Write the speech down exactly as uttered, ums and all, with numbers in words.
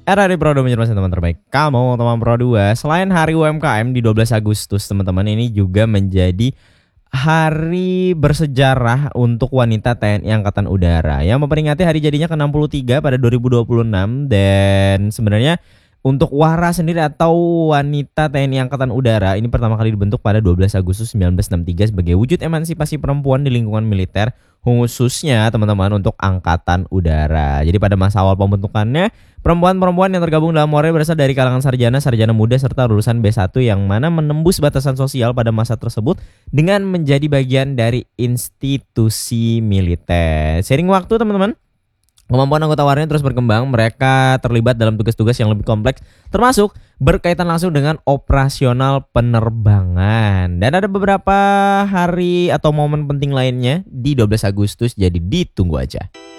Era di Pro dua menjadi teman terbaik kamu, teman Pro dua. Selain hari U M K M di dua belas Agustus, teman-teman, ini juga menjadi hari bersejarah untuk wanita T N I Angkatan Udara yang memperingati hari jadinya ke enam puluh tiga pada dua ribu dua puluh enam. Dan sebenarnya untuk WARA sendiri atau Wanita T N I Angkatan Udara ini pertama kali dibentuk pada dua belas Agustus seribu sembilan ratus enam puluh tiga sebagai wujud emansipasi perempuan di lingkungan militer, khususnya teman-teman untuk Angkatan Udara. Jadi pada masa awal pembentukannya, perempuan-perempuan yang tergabung dalam WARA berasal dari kalangan sarjana, sarjana muda, serta lulusan B satu yang mana menembus batasan sosial pada masa tersebut dengan menjadi bagian dari institusi militer. Seiring waktu, teman-teman, kemampuan anggota WARA terus berkembang. Mereka terlibat dalam tugas-tugas yang lebih kompleks, termasuk berkaitan langsung dengan operasional penerbangan. Dan ada beberapa hari atau momen penting lainnya di dua belas Agustus, jadi ditunggu aja.